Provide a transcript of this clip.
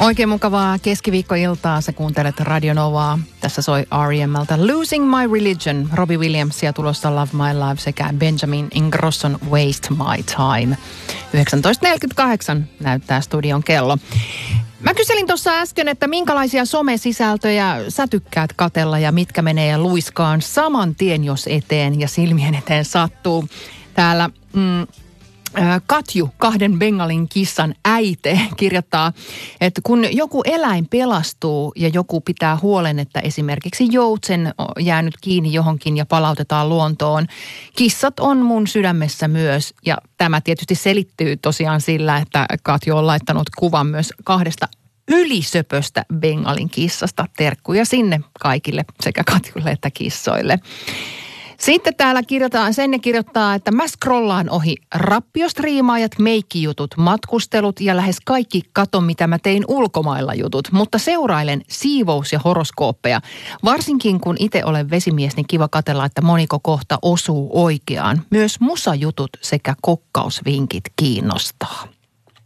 Oikein mukavaa keskiviikkoiltaa. Sä kuuntelet Radio Novaa. Tässä soi R.E.M:ltä Losing My Religion, Robbie Williamsia tulosta Love My Life sekä Benjamin Ingrosson Waste My Time. 19.48 näyttää studion kello. Mä kyselin tuossa äsken, että minkälaisia somesisältöjä sä tykkäät katella ja mitkä menee luiskaan saman tien, jos eteen ja silmien eteen sattuu. Täällä Katju, 2 bengalin kissan äite, kirjoittaa, että kun joku eläin pelastuu ja joku pitää huolen, että esimerkiksi joutsen jäänyt kiinni johonkin ja palautetaan luontoon, kissat on mun sydämessä myös. Ja tämä tietysti selittyy tosiaan sillä, että Katju on laittanut kuvan myös 2 ylisöpöstä bengalin kissasta. Terkkuja sinne kaikille, sekä Katjulle että kissoille. Sitten täällä kirjoittaa, että mä scrollaan ohi rappiostriimaajat, meikkijutut, matkustelut ja lähes kaikki kato, mitä mä tein ulkomailla jutut. Mutta seurailen siivous- ja horoskooppeja. Varsinkin kun itse olen vesimies, niin kiva katsella, että moniko kohta osuu oikeaan. Myös musajutut sekä kokkausvinkit kiinnostaa.